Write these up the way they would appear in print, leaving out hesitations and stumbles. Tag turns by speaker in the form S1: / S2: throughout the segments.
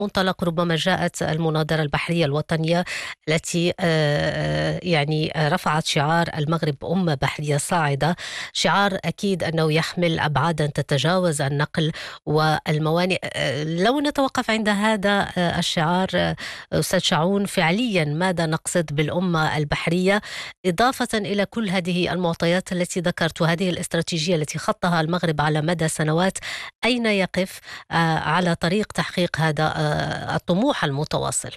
S1: منطلق ربما جاءت المناظرة البحرية الوطنية التي يعني رفعت شعار المغرب أمة بحرية صاعدة، شعار أكيد أنه يحمل أبعادا تتجاوز النقل والموانئ. لو نتوقف عند هذا الشعار، أستاذ شعون، فعليا ماذا نقصد بالأمة البحرية إضافة إلى كل هذه المعطيات التي ذكرت وهذه الاستراتيجية التي خطها المغرب على مدى سنوات؟ أين يقف على طريق تحقيق هذا الطموح المتواصل؟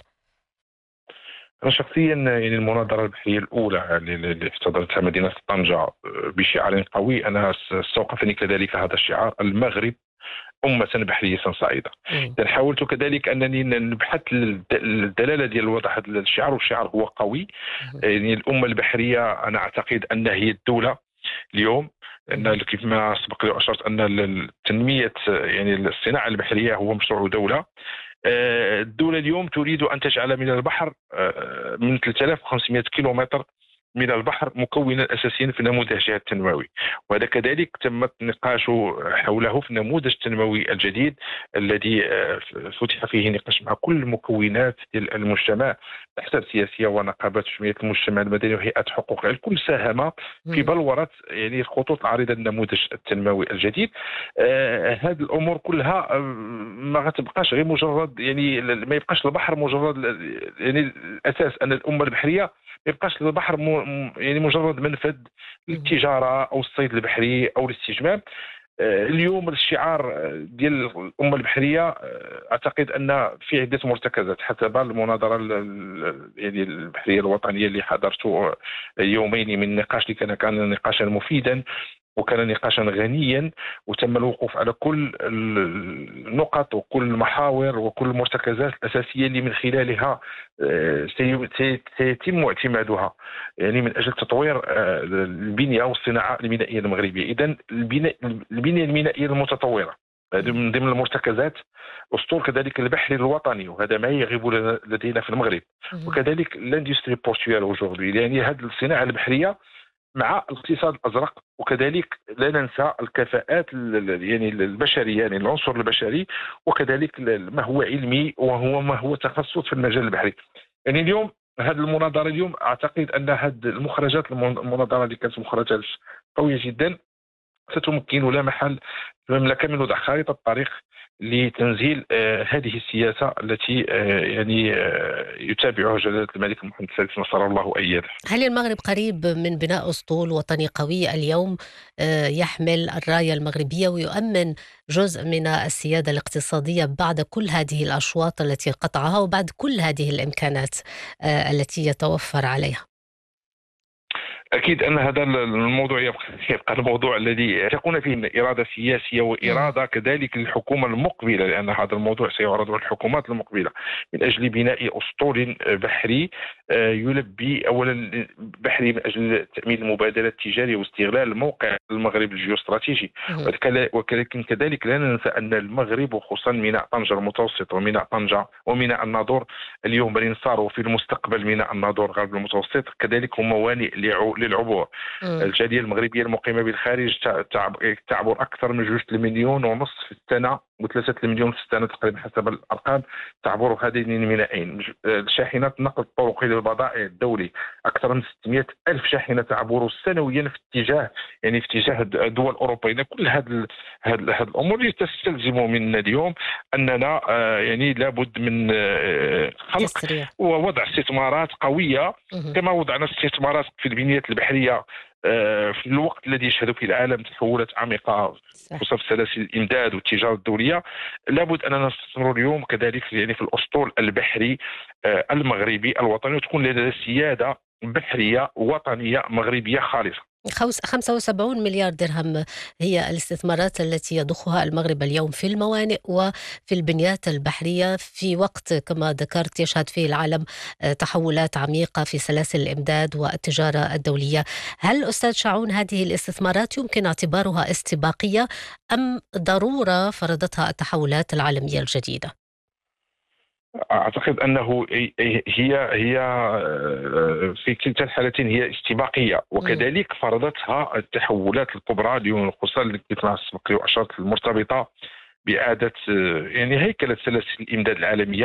S2: أنا شخصيا يعني المناظرة البحرية الأولى اللي احتضنتها مدينة طنجة بشعار قوي، أنا استوقفني كذلك هذا الشعار: المغرب أمة بحرية صاعدة. إذا حاولت كذلك أنني نبحث الدلالة ديال وضع هذا الشعار، والشعار هو قوي. يعني الأمة البحرية أنا أعتقد أنها هي الدولة اليوم، لأن كيف ما سبق لي أشرت أن تنمية يعني الصناعة البحرية هو مشروع دولة. الدولة اليوم تريد أن تجعل من البحر من 3500 كيلومتر من البحر مكونا أساسيا في نموذجها التنموي، وهذا كذلك تم النقاش حوله في النموذج التنموي الجديد الذي فتح فيه نقاش مع كل المكونات المجتمع، الأحزاب السياسية ونقابات جمعية المجتمع المدني وهيئات حقوق، الكل ساهم في بلورة يعني الخطوط العريضة للنموذج التنموي الجديد. هذه الأمور كلها ما غتبقاش غير مجرد، يعني ما يبقاش البحر مجرد يعني الأساس، أن الأمة البحرية ما يبقاش البحر يعني مجرد منفذ للتجارة أو الصيد البحري أو الاستجمام. اليوم الشعار ديال الأمة البحرية أعتقد أن في عدة مرتكزات حسب المناظرة يعني البحرية الوطنية اللي حضرت يومين من النقاش، اللي كان نقاشا مفيدا وكان نقاشا غنيا، وتم الوقوف على كل النقط وكل المحاور وكل المرتكزات الأساسية اللي من خلالها سيتم اعتمادها يعني من أجل تطوير البنية والصناعة المينائية المغربية. إذن البنية المينائية المتطورة هذه من ضمن المرتكزات، أسطول كذلك البحري الوطني، وهذا ما يغيب لدينا في المغرب، وكذلك لاندستري بورتوير اوجوردي، يعني هذه الصناعة البحرية مع الاقتصاد الازرق، وكذلك لا ننسى الكفاءات يعني البشريه، يعني العنصر البشري، وكذلك ما هو علمي ما هو تخصص في المجال البحري. يعني اليوم هذه المناظره، اليوم اعتقد ان هذه المخرجات المناظره اللي كانت مخرجات قويه جدا ستمكن لا محل المملكه من وضع خارطه الطريق لتنزيل هذه السياسة التي يعني يتابعها جلالة الملك محمد السادس نصر الله أيده.
S1: هل المغرب قريب من بناء أسطول وطني قوي اليوم يحمل الراية المغربية ويؤمن جزء من السيادة الاقتصادية بعد كل هذه الأشواط التي قطعها وبعد كل هذه الإمكانات التي يتوفر عليها؟
S2: أكيد أن هذا الموضوع يبقى الموضوع الذي تكون فيه من إرادة سياسية وإرادة كذلك للحكومة المقبلة، لأن هذا الموضوع سيعرض على الحكومات المقبلة من أجل بناء أسطول بحري يلبي أولا بحري من أجل تأمين المبادلة التجارية واستغلال الموقع المغرب الجيوستراتيجي، ولكن كذلك لا ننسى أن المغرب وخصوصا ميناء طنجة المتوسط وميناء طنجة وميناء الناظور اليوم بل صار، وفي المستقبل ميناء الناظور غرب المتوسط كذلك هم موانئ للعبور. الجالية المغربية المقيمة بالخارج تعبر أكثر من 2.5 مليون في السنة و3 مليون في السنة تقريبا حسب الأرقام تعبر هذين المينائين. شاحنات نقل الطرقي للبضائع الدولي أكثر من 600 ألف شاحنة تعبر سنويا في اتجاه الدول الأوروبية. كل هذه الأمور تستلزم منا اليوم أننا يعني لابد من خلق ووضع استثمارات قوية كما وضعنا استثمارات في البنيات البحرية في الوقت الذي يشهد فيه العالم تحولات عميقة خصوصا في سلاسل الإمداد والتجارة الدولية. لابد أننا نستثمر اليوم كذلك يعني في الأسطول البحري المغربي الوطني، وتكون لدينا سيادة بحرية وطنية مغربية خالصة.
S1: 75 مليار درهم هي الاستثمارات التي يضخها المغرب اليوم في الموانئ وفي البنيات البحرية، في وقت كما ذكرت يشهد فيه العالم تحولات عميقة في سلاسل الإمداد والتجارة الدولية. هل أستاذ شعون هذه الاستثمارات يمكن اعتبارها استباقية أم ضرورة فرضتها التحولات العالمية الجديدة؟
S2: أعتقد أنه هي في كلتا الحالتين هي استباقية، وكذلك فرضتها التحولات الكبرى اليوم خصوصا اللي كما سبق لي وأشرت المرتبطة باعاده يعني هيكله سلاسل الامداد العالميه